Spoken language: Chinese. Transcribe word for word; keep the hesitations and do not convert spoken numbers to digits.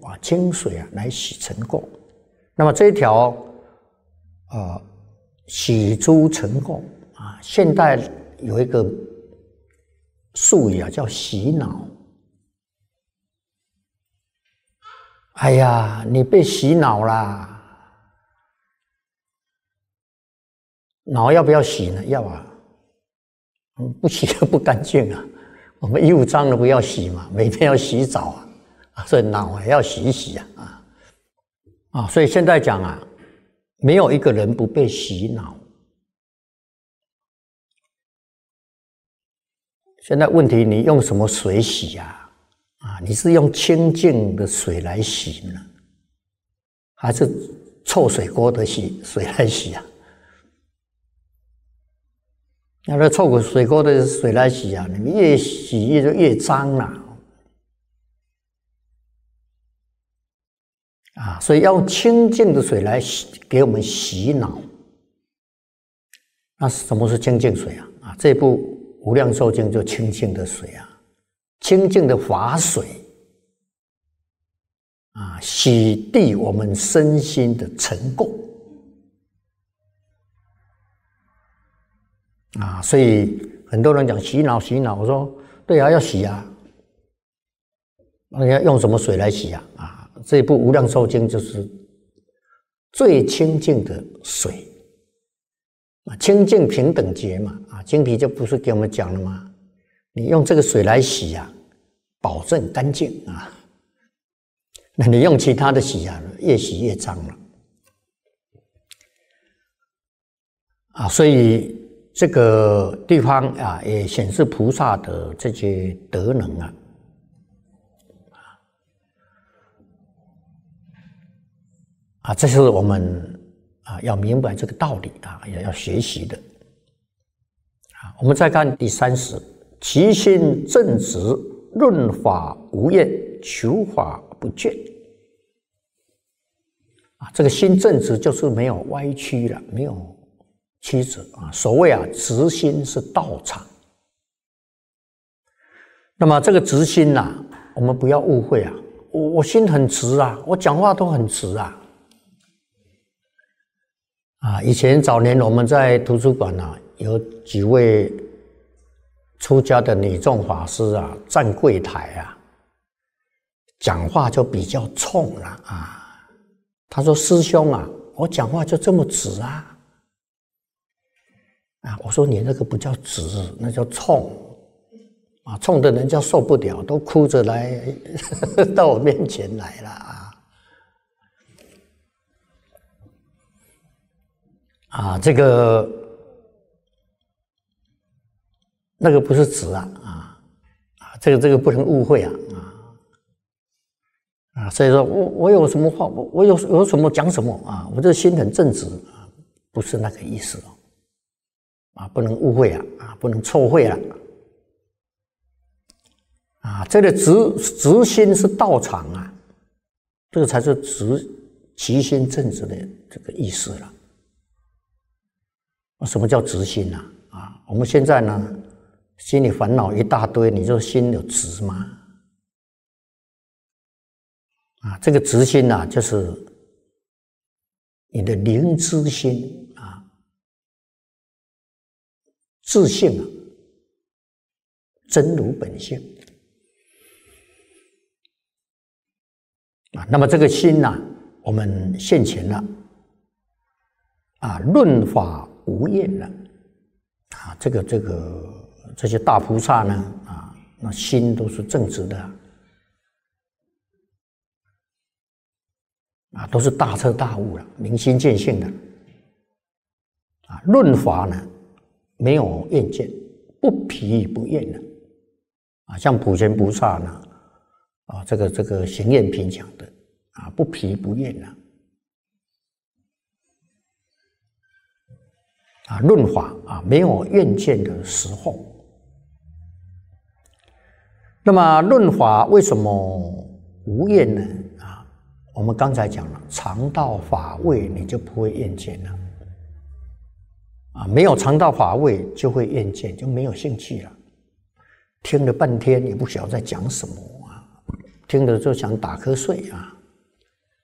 啊清水啊来洗尘垢。那么这一条呃洗诸尘垢啊，现代有一个术语啊叫洗脑。哎呀，你被洗脑啦！脑要不要洗呢？要啊，不洗就不干净啊。我们衣服脏了不要洗嘛，每天要洗澡啊，所以脑也要洗一洗啊啊啊！所以现在讲啊，没有一个人不被洗脑。现在问题，你用什么水洗啊？啊，你是用清净的水来洗呢，还是臭水沟的洗水来洗啊？那个臭水沟的水来洗啊，你们越洗越越脏了啊！所以要用清净的水来洗，给我们洗脑。那什么是清净水啊？啊，这部《无量寿经》就清净的水啊。清净的法水啊，洗涤我们身心的尘垢啊，所以很多人讲洗脑洗脑，我说对啊，要洗啊，那要用什么水来洗啊？啊，这一部《无量寿经》就是最清净的水啊，清净平等觉嘛啊，经题就不是给我们讲了吗？你用这个水来洗啊，保证干净啊。那你用其他的洗啊，越洗越脏了啊。所以这个地方啊，也显示菩萨的这些德能啊。啊，这是我们啊要明白这个道理啊，也要学习的啊。我们再看第三十。其心正直，论法无厌，求法不倦。啊，这个心正直就是没有歪曲了，没有曲折啊。所谓啊，直心是道场。那么这个直心呐、啊，我们不要误会啊，我我心很直啊，我讲话都很直啊。啊，以前早年我们在图书馆啊，有几位出家的女众法师啊，站柜台啊，讲话就比较冲了啊。他说：“师兄啊，我讲话就这么直啊。”啊，我说：“你那个不叫直，那叫冲啊！冲的人家受不了，都哭着来到我面前来了啊！”啊，这个。那个不是直啊啊啊！这个这个不能误会啊啊啊！所以说我我有什么话，我我有有什么讲什么啊！我这心很正直啊，不是那个意思哦啊！不能误会啊啊！不能错会了啊！这个直直心是道场啊，这个才是直其心正直的这个意思了。什么叫直心啊？啊，我们现在呢？心里烦恼一大堆，你说心有直吗？啊，这个直心啊，就是你的灵知心啊，自性啊，真如本性啊。那么这个心呐、啊，我们现前了啊，论法无厌了啊，这个这个。这些大菩萨呢，啊，那心都是正直的，啊，都是大彻大悟了，明心见性的，啊，论法呢没有厌见，不疲不厌的，啊，像普贤菩萨呢，啊，这个这个行愿品讲的，啊，不疲不厌的，啊，论法啊没有怨见的时候。那么论法为什么无厌呢？啊，我们刚才讲了，尝到法味，你就不会厌见了。啊，没有尝到法味，就会厌见，就没有兴趣了。听了半天也不晓得在讲什么啊。 听着就想打瞌睡啊。